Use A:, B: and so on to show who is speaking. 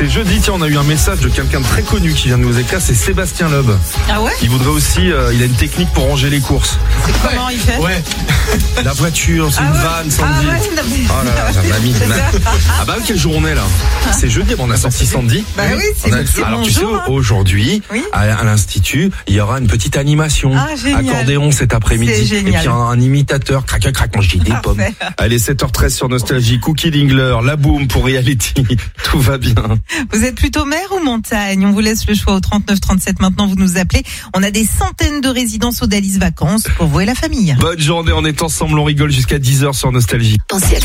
A: C'est jeudi, tiens, on a eu un message de quelqu'un de très connu qui vient de nous écrire, c'est Sébastien Loeb.
B: Ah ouais?
A: Il voudrait aussi, il a une technique pour ranger les courses.
B: Comment il fait?
A: Ouais. La voiture, c'est une vanne, Sandy. Oh là là, ça m'a mis. Ah bah quelle journée là. C'est jeudi, on a sorti Sandy.
B: Bah oui, c'est
A: alors
B: bon
A: tu sais,
B: jour, hein.
A: aujourd'hui,
B: Oui.
A: à l'Institut, il y aura une petite animation.
B: Ah, génial.
A: Accordéon cet après-midi.
B: C'est
A: Et
B: génial.
A: puis un imitateur, crac, crac, mange des pommes.
B: Parfait.
A: Allez, 7h13 sur Nostalgie, Cookie Dingler, La Boom pour Reality. Tout va bien.
B: Vous êtes plutôt mer ou montagne? On vous laisse le choix au 3937. Maintenant, vous nous appelez. On a des centaines de résidences Odalis Vacances pour vous et la famille.
A: Bonne journée, on est ensemble, on rigole jusqu'à 10h sur Nostalgie.